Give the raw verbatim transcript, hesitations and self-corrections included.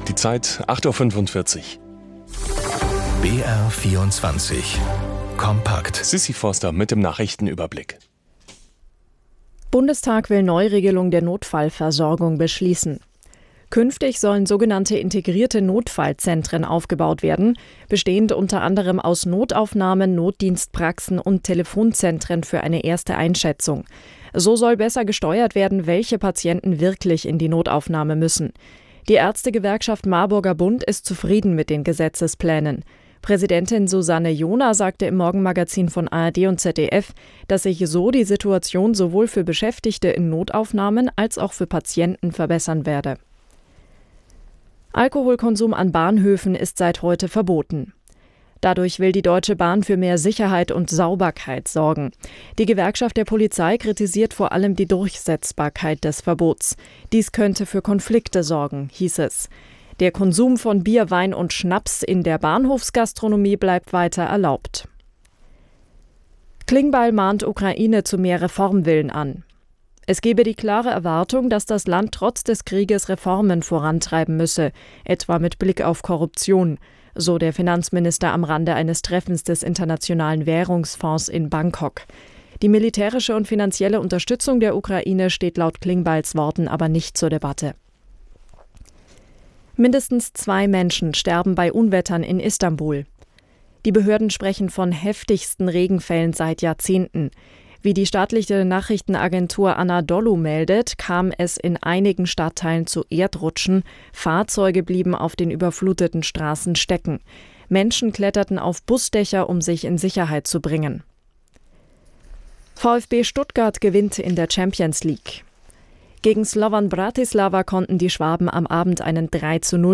Die Zeit acht Uhr fünfundvierzig. B R vierundzwanzig. Kompakt. Sissi Forster mit dem Nachrichtenüberblick. Bundestag will Neuregelung der Notfallversorgung beschließen. Künftig sollen sogenannte integrierte Notfallzentren aufgebaut werden, bestehend unter anderem aus Notaufnahmen, Notdienstpraxen und Telefonzentren für eine erste Einschätzung. So soll besser gesteuert werden, welche Patienten wirklich in die Notaufnahme müssen. Die Ärztegewerkschaft Marburger Bund ist zufrieden mit den Gesetzesplänen. Präsidentin Susanne Johner sagte im Morgenmagazin von A R D und Z D F, dass sich so die Situation sowohl für Beschäftigte in Notaufnahmen als auch für Patienten verbessern werde. Alkoholkonsum an Bahnhöfen ist seit heute verboten. Dadurch will die Deutsche Bahn für mehr Sicherheit und Sauberkeit sorgen. Die Gewerkschaft der Polizei kritisiert vor allem die Durchsetzbarkeit des Verbots. Dies könnte für Konflikte sorgen, hieß es. Der Konsum von Bier, Wein und Schnaps in der Bahnhofsgastronomie bleibt weiter erlaubt. Klingbeil mahnt Ukraine zu mehr Reformwillen an. Es gebe die klare Erwartung, dass das Land trotz des Krieges Reformen vorantreiben müsse, etwa mit Blick auf Korruption, so der Finanzminister am Rande eines Treffens des Internationalen Währungsfonds in Bangkok. Die militärische und finanzielle Unterstützung der Ukraine steht laut Klingbeils Worten aber nicht zur Debatte. Mindestens zwei Menschen sterben bei Unwettern in Istanbul. Die Behörden sprechen von heftigsten Regenfällen seit Jahrzehnten. Wie die staatliche Nachrichtenagentur Anadolu meldet, kam es in einigen Stadtteilen zu Erdrutschen, Fahrzeuge blieben auf den überfluteten Straßen stecken. Menschen kletterten auf Busdächer, um sich in Sicherheit zu bringen. VfB Stuttgart gewinnt in der Champions League. Gegen Slovan Bratislava konnten die Schwaben am Abend einen drei zu null